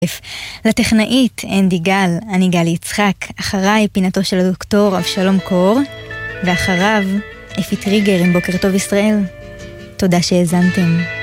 לטכנאית אנדי גל, אני גל יצחק, אחריי פינתו של הדוקטור אבשלום קור, ואחריו אפי טריגר עם בוקר טוב ישראל. תודה שהאזנתם.